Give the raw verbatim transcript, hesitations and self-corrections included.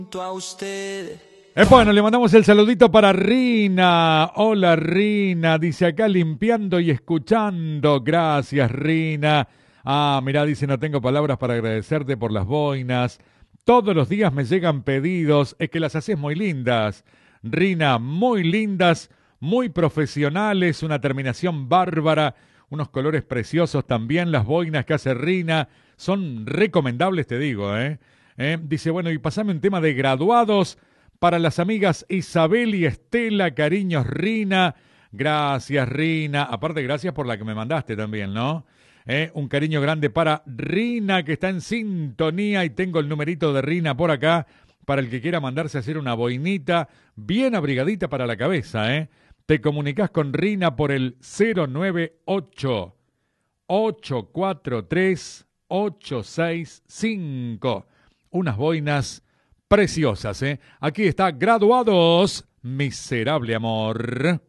A usted. Eh, bueno, le mandamos el saludito para Rina. Hola Rina, dice acá limpiando y escuchando. Gracias Rina. Ah, mirá, dice no tengo palabras para agradecerte por las boinas. Todos los días me llegan pedidos, es que las haces muy lindas. Rina, muy lindas, muy profesionales, una terminación bárbara, unos colores preciosos también. Las boinas que hace Rina son recomendables, te digo, ¿eh? ¿Eh? Dice, bueno, y pasame un tema de graduados para las amigas Isabel y Estela, cariños Rina. Gracias Rina, aparte gracias por la que me mandaste también, ¿no? ¿Eh? Un cariño grande para Rina que está en sintonía y tengo el numerito de Rina por acá para el que quiera mandarse a hacer una boinita bien abrigadita para la cabeza, ¿eh? Te comunicas con Rina por el cero nueve ocho, ocho cuatro tres, ocho seis cinco. Unas boinas preciosas, ¿eh? Aquí está Graduados, Miserable Amor.